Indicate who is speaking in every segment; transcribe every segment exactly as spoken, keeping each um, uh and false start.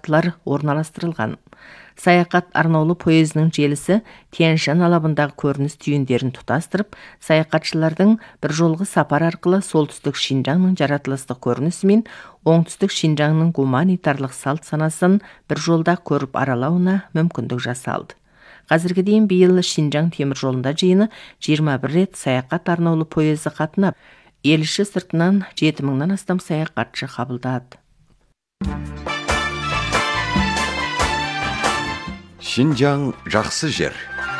Speaker 1: тақтылар орналастырылған. Саяхат арнаулы поездың желісі Тянь-Шань алабындағы көрініс түйіндерін тұтастырып, саяхатшылардың бір жолғы сапар арқылы солтүстік Шинжаңның жаратылыстық көрінісі мен оңтүстік Шинжаңның гуманитарлық салт санасын бір жолда көріп аралауына мүмкіндік жасалды. Қазірге дейін биыл Шинжаң темір жолында жиыны жиырма бір рет саяхат арнаулы поезы қатынап, ел іші сыртынан жеті мыңнан астам саяхатшы қабылдады.
Speaker 2: Шинжаң жақсы жер.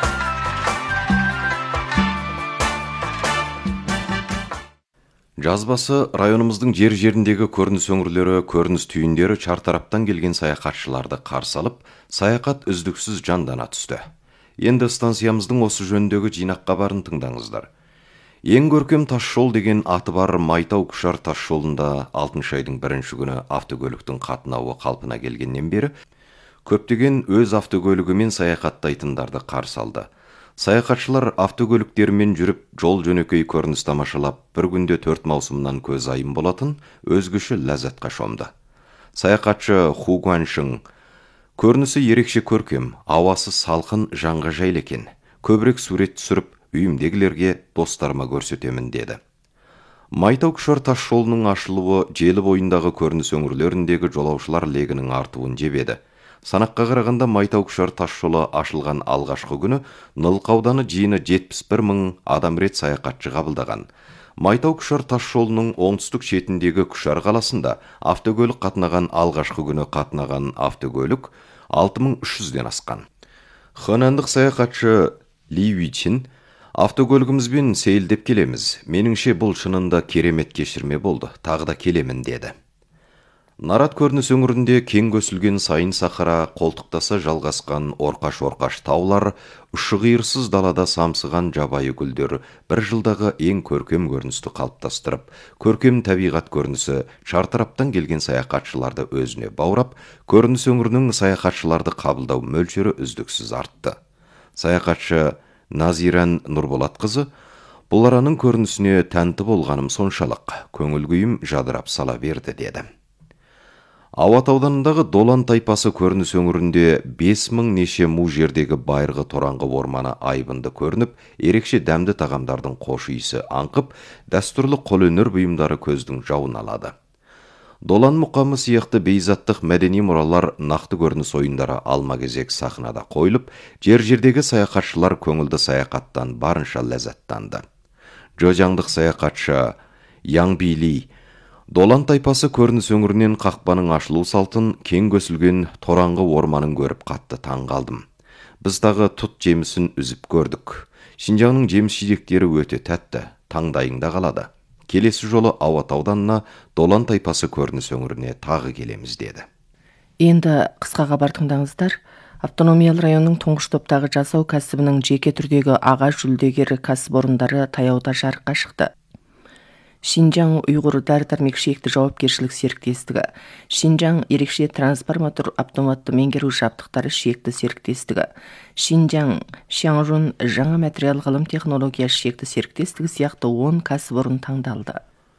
Speaker 2: Жазбасы районымыздың жер-жеріндегі көрініс өңірлері, көрініс түйіндері шартараптан келген саяхатшыларды қарсы алып, саяхат үздіксіз жандана түсті. Енді станциямыздың осы жөндегі жинақ хабарын тыңдаңыздар. Ең көркем тасжол деген аты бар Майтау-Күшар тасжолында алтыншы айдың бірінші күні автокөліктің қатынауы қалпына келгеннен бері көптеген өз автокөлігімен саяхаттайтындарды қарсы алды. Саяхатшылар автокөліктерімен жүріп, жол жөнекей көрініс тамашалап, бір күнде төрт маусымнан көз айым болатын өзгеше ләззатқа шомды. Саяхатшы Ху Гуаншың: көрінісі ерекше көркем, ауасы салқын, жанға жайлы екен. Көбірек сурет түсіріп, үйімдегілерге, достарыма көрсетемін деді. Майтау-Күшар тасжолының ашылуы желі бойындағы көрініс өңірлеріндегі жолаушылар легінің артуын жебеді. Санаққа қарағанда Майтау-Күшар тасжолы ашылған алғашқы күні Нылқа ауданы жиыны жетпіс бір мың адам рет саяхатшы қабылдаған. Майтау-Күшар тасжолының оңтүстік шетіндегі Күшар қаласында автокөлік қатынаған алғашқы күні қатынаған автокөлік алты мың үш жүзден асқан. Хэнандық саяхатшы Ли Уичин: автокөлігімізбен сейілдеп келеміз. Меніңше бұл шынында керемет кешірме болды. Тағы да келемін деді. Нарат көрініс өңірінде кең көсілген сайын сахара, қолтықтаса жалғасқан орқаш-орқаш таулар, ұшы-қиырсыз далада самсыған жабайы гүлдер бір жылдағы ең көркем көріністі қалыптастырып, көркем табиғат көрінісі шартараптан келген саяхатшыларды өзіне баурап, көрініс өңірінің саяхатшыларды қабылдау мөлшері үздіксіз артты. Саяхатшы Назиран Нұрболатқызы: бұл араның көрінісіне тәнті болғаным соншалық, көңіл күйім жадырап сала берді деді. Ауат ауданындағы Долан тайпасы көрініс өңірінде бес мың неше му жердегі байырғы тораңғы орманы айбынды көрініп, ерекше дәмді тағамдардың қош иісі аңқып, дәстүрлі қолөнер бұйымдары көздің жауын алады. Долан мұқамы сияқты бейзаттық мәдени мұралар нақты көрініс ойындары алма-кезек сахнада қойылып, жер-жердегі саяхатшылар көңілді саяхаттан барынша ләззаттанды. Джозяңдық саяхатшы Яң Били: Долан тайпасы көрініс өңірінен қақпаның ашылу салтын, кең көсілген тораңғы орманын көріп қатты таң қалдым. Біз тағы тұт жемісін үзіп көрдік. Шинжаңның жеміс-жидектері өте тәтті, таңдайыңда қалады. Келесі жолы Ауат ауданына, Долан тайпасы көрініс өңіріне тағы келеміз деді.
Speaker 1: Енді қысқа хабар тыңдаңыздар. Автономиялы районның тұңғыш топтағы жасау кәсібінің жеке түрдегі аға жүлдегері кәсіпорындары таяуда жарыққа шықты. Шинжаң ұйғыр дәрі-дәрмек шекті жауапкершілік серіктестігі, Шинжаң ерекше трансформатор автоматты меңгеру жабдықтары шекті серіктестігі, Шинжаң Шаңжун жаңа материал ғылым технологиясы шекті серіктестігі сияқты он кәсіпорын таңдалды.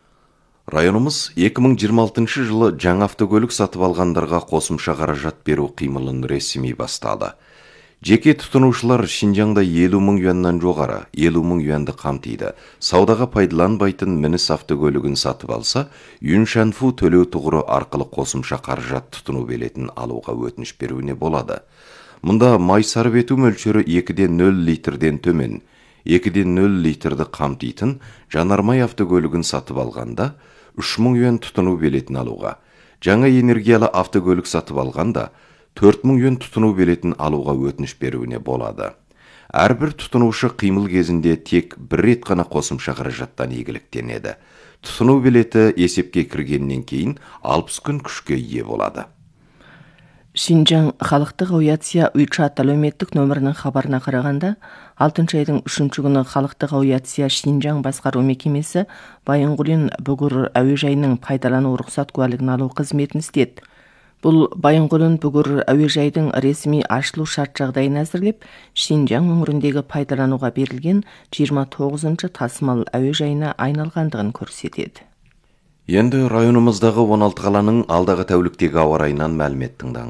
Speaker 2: Районымыз екі мың жиырма алтыншы жылы жаңа автокөлік сатып алғандарға қосымша қаражат беру қимылын ресми бастады. Жеке тұтынушылар Шинжаңда елу мың юаннан жоғары, елу мың юанды қамтиды. Саудаға пайдаланбайтын мініс автокөлігін сатып алса, Юншанфу төлеу тұғыры арқылы қосымша қаражат тұтыну билетін алуға өтініш беруіне болады. Мұнда май сарып ету мөлшері екіден нөл литрден төмен, екіден нөл литрді қамтитын жанармай автокөлігін сатып алғанда, үш мың юан тұтыну билетін алуға, жаңа энергиялы автокөлік сатып алғанда, төрт мың юан тұтыну билетін алуға өтініш беруіне болады. Әрбір тұтынушы қимыл кезінде тек бір рет қана қосымша қаражаттан игіліктенеді. Тұтыну билеті есепке кіргеннен кейін алпыс күн күшке ие болады.
Speaker 1: Шинжаң халықтық авиация WeChat әлеуметтік нөмірінің хабарына қарағанда, алтыншы айдың үшінші күні халықтық авиация Шинжаң басқару мекемесі Байынғұлин Бүгір әуежайының пайдалану рұқсат куәлігін алу қызметін істеді. Бұл Байынғұлин Бүгір әуежайдың ресми ашылу шарт жағдайын әзірлеп, Шинжаң өңіріндегі пайдалануға берілген жиырма тоғызыншы тасымал әуежайына айналғандығын көрсетеді.
Speaker 2: Енді районымыздағы он алты қаланың алдағы тәуліктегі ауа райынан мәлімет тыңдаңыз.